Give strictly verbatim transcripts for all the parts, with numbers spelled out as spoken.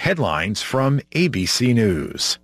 Headlines from A B C News.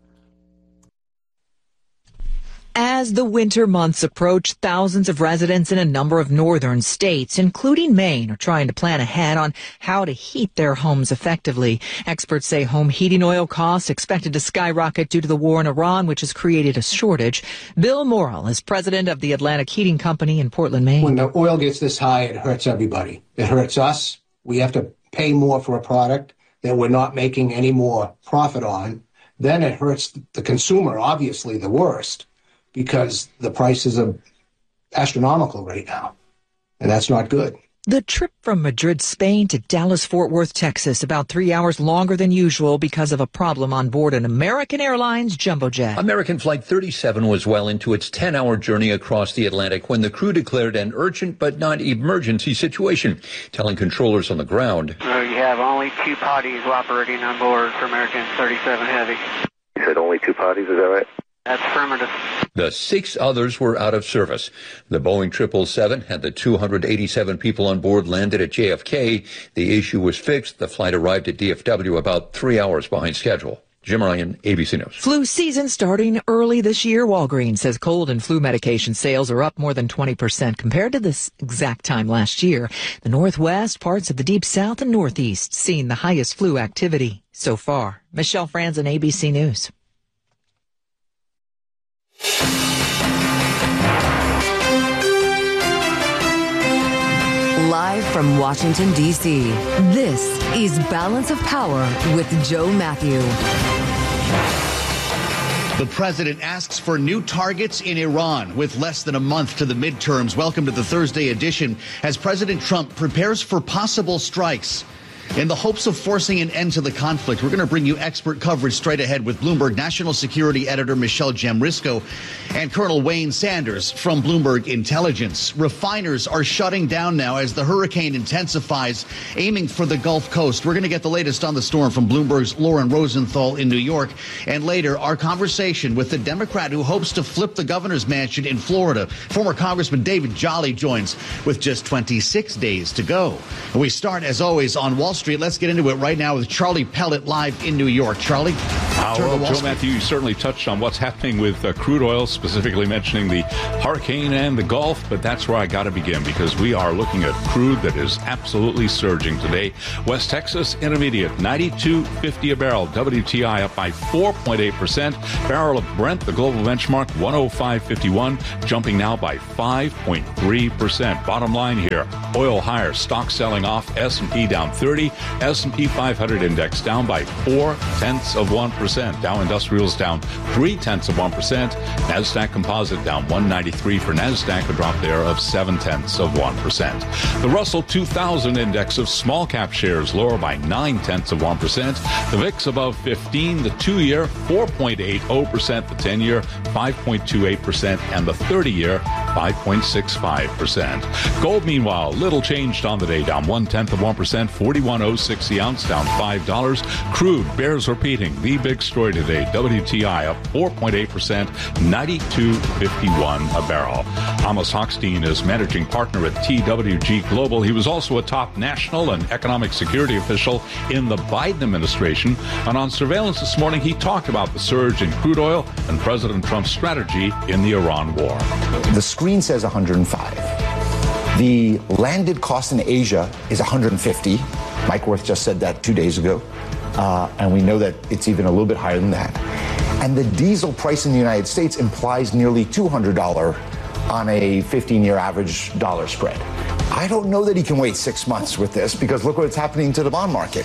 As the winter months approach, thousands of residents in a number of northern states, including Maine, are trying to plan ahead on how to heat their homes effectively. Experts say home heating oil costs expected to skyrocket due to the war in Iran, which has created a shortage. Bill Morrill is president of the Atlantic Heating Company in Portland, Maine. When the oil gets this high, it hurts everybody. It hurts us. We have to pay more for a product that we're not making any more profit on. Then it hurts the consumer, obviously the worst, because the prices are astronomical right now, and that's not good. The trip from Madrid, Spain to Dallas-Fort Worth, Texas, about three hours longer than usual because of a problem on board an American Airlines jumbo jet. American Flight thirty-seven was well into its ten-hour journey across the Atlantic when the crew declared an urgent but not emergency situation, telling controllers on the ground. So you have only two potties operating on board for American thirty-seven Heavy. You said only two potties, is that right? That's affirmative. The six others were out of service. The Boeing triple seven had the two hundred eighty-seven people on board landed at J F K. The issue was fixed. The flight arrived at D F W about three hours behind schedule. Jim Ryan, A B C News. Flu season starting early this year. Walgreens says cold and flu medication sales are up more than twenty percent compared to this exact time last year. The Northwest, parts of the Deep South and Northeast seeing the highest flu activity so far. Michelle Franzen, A B C News. Live from Washington, D C, this is Balance of Power with Joe Matthew. The president asks for new targets in Iran with less than a month to the midterms. Welcome to the Thursday edition as President Trump prepares for possible strikes. In the hopes of forcing an end to the conflict, we're going to bring you expert coverage straight ahead with Bloomberg National Security Editor Michelle Jamrisco and Colonel Wayne Sanders from Bloomberg Intelligence. Refiners are shutting down now as the hurricane intensifies, aiming for the Gulf Coast. We're going to get the latest on the storm from Bloomberg's Lauren Rosenthal in New York. And later, our conversation with the Democrat who hopes to flip the governor's mansion in Florida. Former Congressman David Jolly joins with just twenty-six days to go. And we start, as always, on Wall Street. Let's get into it right now with Charlie Pellet live in New York. Charlie? Uh, well, Joe Street. Matthew, you certainly touched on what's happening with uh, crude oil, specifically mentioning the hurricane and the Gulf, but that's where I got to begin because we are looking at crude that is absolutely surging today. West Texas Intermediate, ninety-two fifty a barrel. W T I up by four point eight percent. Barrel of Brent, the global benchmark, one oh five fifty-one, jumping now by five point three percent. Bottom line here, oil higher, stock selling off, S and P down thirty. S and P five hundred index down by four tenths of one percent. Dow Industrials down three tenths of one percent. Nasdaq Composite down one ninety-three for Nasdaq, a drop there of seven tenths of one percent. The Russell two thousand index of small cap shares lower by nine tenths of one percent. The V I X above fifteen. The two year four point eight zero percent. The ten year five point two eight percent, and the thirty year five point six five percent. Gold, meanwhile, little changed on the day, down one tenth of one percent. forty-one oh six the ounce, down five dollars. Crude bears repeating the big story today. W T I up four point eight percent, ninety-two fifty-one a barrel. Amos Hochstein is managing partner at T W G Global. He was also a top national and economic security official in the Biden administration. And on surveillance this morning, he talked about the surge in crude oil and President Trump's strategy in the Iran war. The screen says one hundred five. The landed cost in Asia is one hundred fifty. Mike Wirth just said that two days ago. Uh, and we know that it's even a little bit higher than that. And the diesel price in the United States implies nearly two hundred dollars on a fifteen-year average dollar spread. I don't know that he can wait six months with this because look what's happening to the bond market.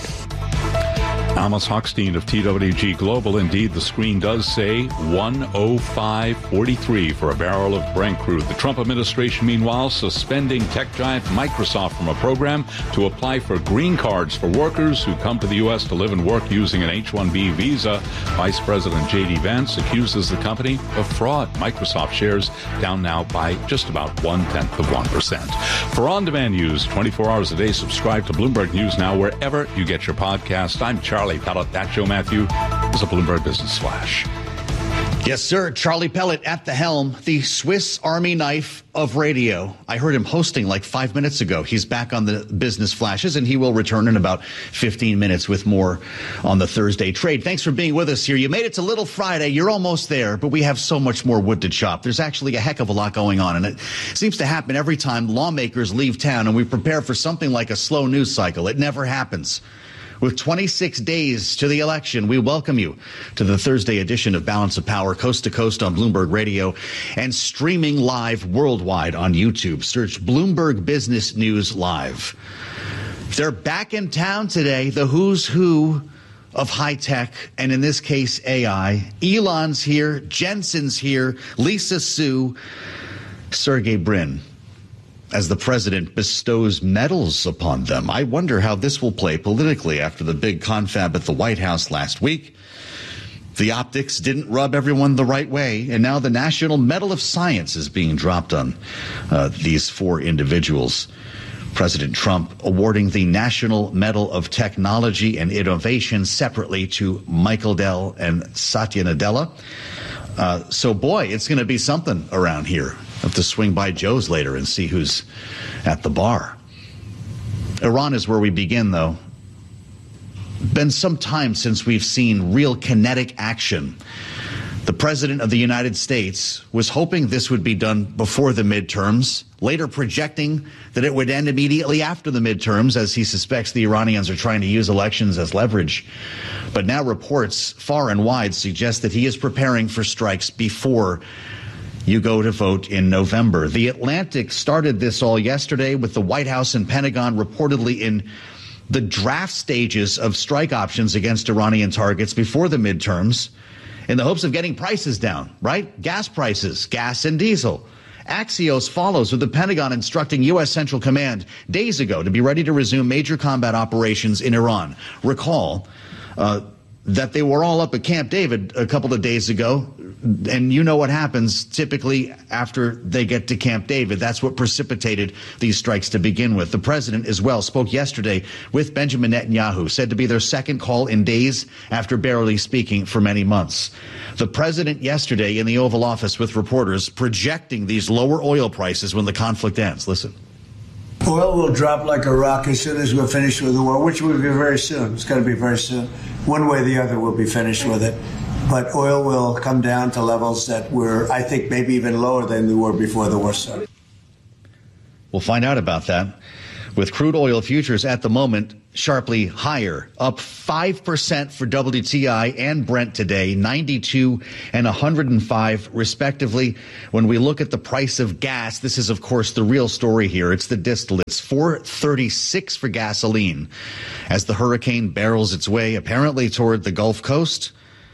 Amos Hochstein of T W G Global. Indeed, the screen does say one oh five forty-three for a barrel of Brent crude. The Trump administration, meanwhile, suspending tech giant Microsoft from a program to apply for green cards for workers who come to the U S to live and work using an H one B visa. Vice President J D Vance accuses the company of fraud. Microsoft shares down now by just about one-tenth of one percent. For on-demand news, twenty-four hours a day, subscribe to Bloomberg News Now wherever you get your podcast. I'm Charlie Pellet. That Joe Matthew is a Bloomberg Business Flash. Yes, sir. Charlie Pellet at the helm, the Swiss Army knife of radio. I heard him hosting like five minutes ago. He's back on the business flashes, and he will return in about fifteen minutes with more on the Thursday trade. Thanks for being with us here. You made it to Little Friday. You're almost there, but we have so much more wood to chop. There's actually a heck of a lot going on, and it seems to happen every time lawmakers leave town and we prepare for something like a slow news cycle. It never happens. With twenty-six days to the election, we welcome you to the Thursday edition of Balance of Power, coast to coast on Bloomberg Radio and streaming live worldwide on YouTube. Search Bloomberg Business News Live. They're back in town today, the who's who of high tech, and in this case, A I. Elon's here, Jensen's here, Lisa Su, Sergey Brin, as the president bestows medals upon them. I wonder how this will play politically after the big confab at the White House last week. The optics didn't rub everyone the right way, and now the National Medal of Science is being dropped on uh, these four individuals. President Trump awarding the National Medal of Technology and Innovation separately to Michael Dell and Satya Nadella. Uh, so, boy, it's going to be something around here. Have to swing by Joe's later and see who's at the bar. Iran is where we begin, though. Been some time since we've seen real kinetic action. The President of the United States was hoping this would be done before the midterms, later projecting that it would end immediately after the midterms, as he suspects the Iranians are trying to use elections as leverage. But now reports far and wide suggest that he is preparing for strikes before you go to vote in November. The Atlantic started this all yesterday with the White House and Pentagon reportedly in the draft stages of strike options against Iranian targets before the midterms in the hopes of getting prices down, right? Gas prices, gas and diesel. Axios follows with the Pentagon instructing U S Central Command days ago to be ready to resume major combat operations in Iran. Recall uh, that they were all up at Camp David a couple of days ago. And you know what happens typically after they get to Camp David. That's what precipitated these strikes to begin with. The president as well spoke yesterday with Benjamin Netanyahu, said to be their second call in days after barely speaking for many months. The president yesterday in the Oval Office with reporters projecting these lower oil prices when the conflict ends. Listen. Oil will drop like a rock as soon as we're finished with the war, which will be very soon. It's going to be very soon. One way or the other, we'll be finished with it. But oil will come down to levels that were, I think, maybe even lower than they were before the war started. We'll find out about that. With crude oil futures at the moment sharply higher, up five percent for W T I and Brent today, ninety-two and one hundred five respectively. When we look at the price of gas, this is, of course, the real story here. It's the distillates, four thirty-six for gasoline as the hurricane barrels its way apparently toward the Gulf Coast.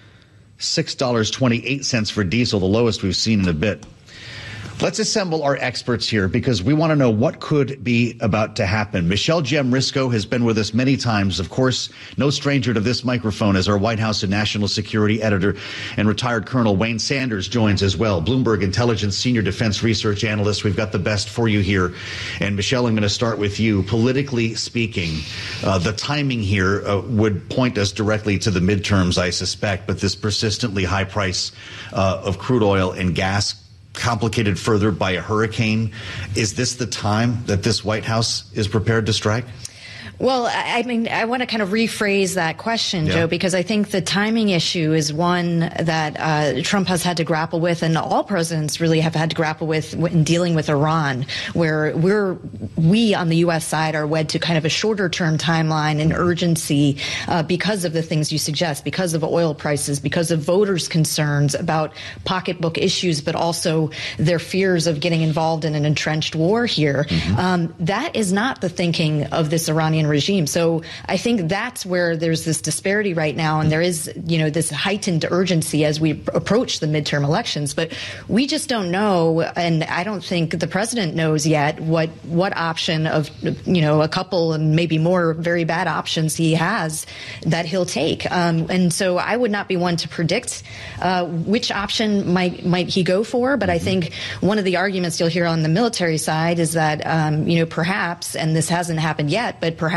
six dollars and twenty-eight cents for diesel, the lowest we've seen in a bit. Let's assemble our experts here because we want to know what could be about to happen. Michelle Giamrisco has been with us many times. Of course, no stranger to this microphone as our White House and national security editor, and retired Colonel Wayne Sanders joins as well. Bloomberg Intelligence Senior Defense Research Analyst. We've got the best for you here. And Michelle, I'm going to start with you. Politically speaking, uh, the timing here uh, would point us directly to the midterms, I suspect, but this persistently high price uh, of crude oil and gas complicated further by a hurricane. Is this the time that this White House is prepared to strike? Well, I mean, I want to kind of rephrase that question, yeah. Joe, because I think the timing issue is one that uh, Trump has had to grapple with, and all presidents really have had to grapple with in dealing with Iran, where we're we on the U S side are wed to kind of a shorter term timeline and urgency uh, because of the things you suggest, because of oil prices, because of voters' concerns about pocketbook issues, but also their fears of getting involved in an entrenched war here. Mm-hmm. Um, that is not the thinking of this Iranian regime. So I think that's where there's this disparity right now, and there is, you know, this heightened urgency as we approach the midterm elections. But we just don't know, and I don't think the president knows yet what what option of, you know, a couple and maybe more very bad options he has that he'll take. Um, and so I would not be one to predict uh, which option might might he go for. But I think one of the arguments you'll hear on the military side is that, um, you know, perhaps, and this hasn't happened yet, but perhaps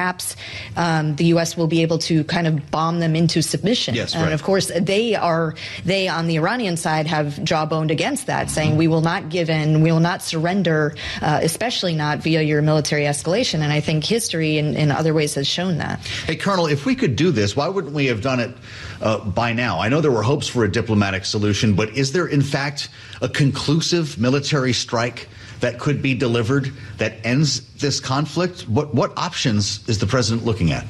perhaps um, the U S will be able to kind of bomb them into submission. Yes, and right. of course, they are they on the Iranian side have jawboned against that, saying we will not give in, we will not surrender, uh, especially not via your military escalation. And I think history in, in other ways has shown that. Hey, Colonel, if we could do this, why wouldn't we have done it uh, by now? I know there were hopes for a diplomatic solution, but is there, in fact, a conclusive military strike that could be delivered that ends this conflict? What, what options is the president looking at?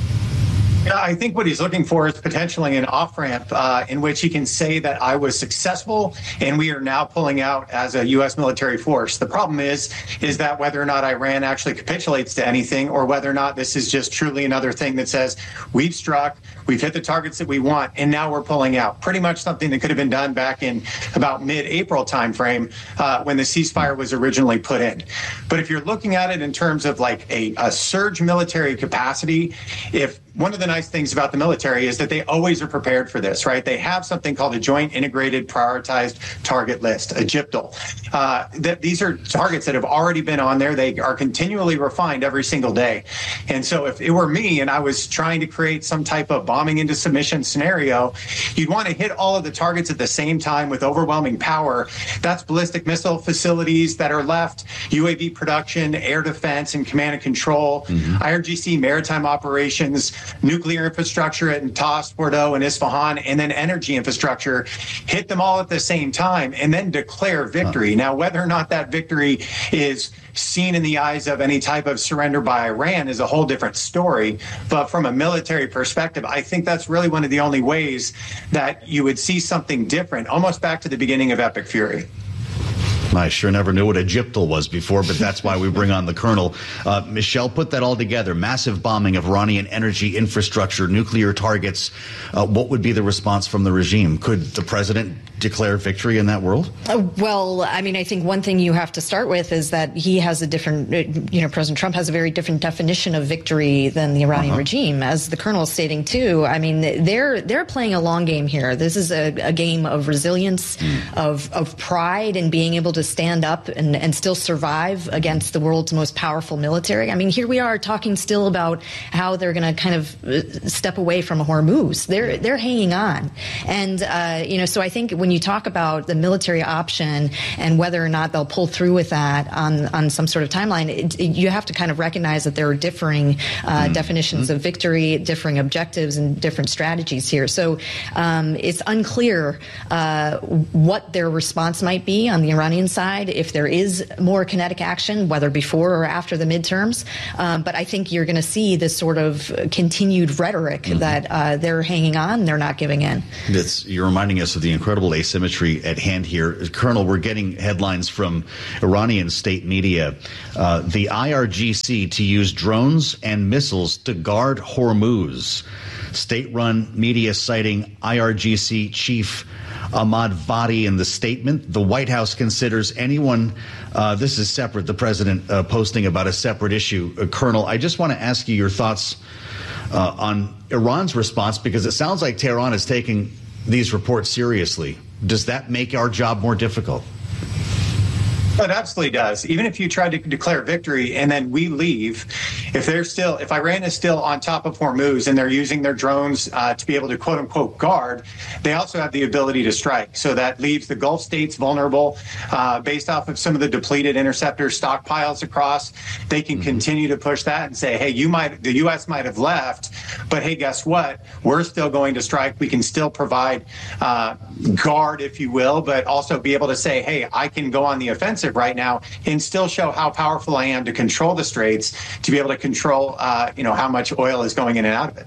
I think what he's looking for is potentially an off-ramp uh, in which he can say that I was successful and we are now pulling out as a U S military force. The problem is, is that whether or not Iran actually capitulates to anything or whether or not this is just truly another thing that says we've struck, we've hit the targets that we want, and now we're pulling out. Pretty much something that could have been done back in about mid-April timeframe uh, when the ceasefire was originally put in. But if you're looking at it in terms of like a, a surge military capacity, if one of the nice things about the military is that they always are prepared for this, right? They have something called a Joint Integrated Prioritized Target List, a J I P T L. Uh, that these are targets that have already been on there. They are continually refined every single day. And so if it were me and I was trying to create some type of bombing into submission scenario, you'd want to hit all of the targets at the same time with overwhelming power. That's ballistic missile facilities that are left, U A V production, air defense, and command and control, mm-hmm. I R G C maritime operations, nuclear infrastructure at Natas, Bordeaux, and Isfahan, and then energy infrastructure, hit them all at the same time, and then declare victory. Huh. Now, whether or not that victory is seen in the eyes of any type of surrender by Iran is a whole different story. But from a military perspective, I think that's really one of the only ways that you would see something different, almost back to the beginning of Epic Fury. I sure never knew what a J I P T L was before, but that's why we bring on the Colonel. Uh, Michelle, put that all together. Massive bombing of Iranian energy infrastructure, nuclear targets. Uh, what would be the response from the regime? Could the president declare victory in that world? Uh, well, I mean, I think one thing you have to start with is that he has a different, you know, President Trump has a very different definition of victory than the Iranian uh-huh. regime. As the Colonel is stating, too, I mean, they're they're playing a long game here. This is a, a game of resilience, mm. of, of pride, and being able to stand up and, and still survive against the world's most powerful military. I mean, here we are talking still about how they're going to kind of step away from Hormuz. They're they're hanging on. And, uh, you know, so I think when you talk about the military option and whether or not they'll pull through with that on, on some sort of timeline, it, it, you have to kind of recognize that there are differing uh, mm-hmm. definitions mm-hmm. of victory, differing objectives, and different strategies here. So um, it's unclear uh, what their response might be on the Iranian side, if there is more kinetic action, whether before or after the midterms. Um, but I think you're going to see this sort of continued rhetoric mm-hmm. that uh, they're hanging on, they're not giving in. That's, you're reminding us of the incredible asymmetry at hand here. Colonel, we're getting headlines from Iranian state media. Uh, the I R G C to use drones and missiles to guard Hormuz. State-run media citing I R G C chief Ahmad Vadi in the statement. The White House considers anyone, uh, this is separate, the president uh, posting about a separate issue. Uh, Colonel, I just want to ask you your thoughts uh, on Iran's response, because it sounds like Tehran is taking these reports seriously. Does that make our job more difficult? It absolutely does. Even if you try to declare victory and then we leave, if they're still, if Iran is still on top of Hormuz and they're using their drones uh, to be able to quote unquote guard, they also have the ability to strike. So that leaves the Gulf states vulnerable uh, based off of some of the depleted interceptor stockpiles across. They can mm-hmm. continue to push that and say, hey, you might, the U S might have left, but hey, guess what? We're still going to strike. We can still provide uh, guard, if you will, but also be able to say, hey, I can go on the offensive right now and still show how powerful I am to control the straits, to be able to control, uh, you know, how much oil is going in and out of it.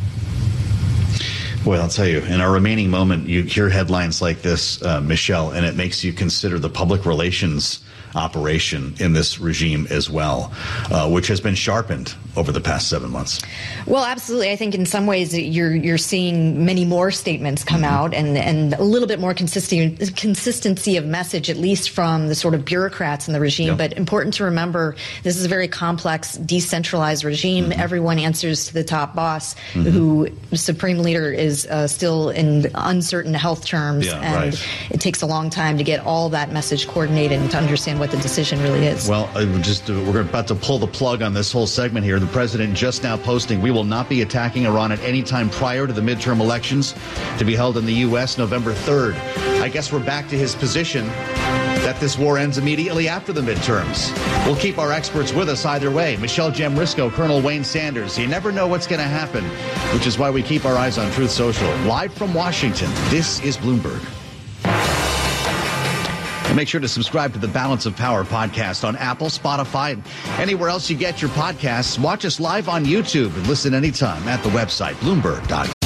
Well, I'll tell you, in our remaining moment, you hear headlines like this, uh, Michelle, and it makes you consider the public relations operation in this regime as well, uh, which has been sharpened over the past seven months. Well, absolutely. I think in some ways you're you're seeing many more statements come mm-hmm. out and, and a little bit more consistent, consistency of message, at least from the sort of bureaucrats in the regime. Yep. But important to remember, this is a very complex, decentralized regime. Mm-hmm. Everyone answers to the top boss, mm-hmm. who Supreme Leader is is uh, still in uncertain health terms, Yeah, and right. it takes a long time to get all that message coordinated and to understand what the decision really is. Well, uh, just uh, we're about to pull the plug on this whole segment here. The president just now posting, we will not be attacking Iran at any time prior to the midterm elections to be held in the U S November third. I guess we're back to his position that this war ends immediately after the midterms. We'll keep our experts with us either way. Michelle Jamrisco, Colonel Wayne Sanders. You never know what's going to happen, which is why we keep our eyes on Truth Social. Live from Washington, this is Bloomberg. And make sure to subscribe to the Balance of Power podcast on Apple, Spotify, and anywhere else you get your podcasts. Watch us live on YouTube and listen anytime at the website, bloomberg dot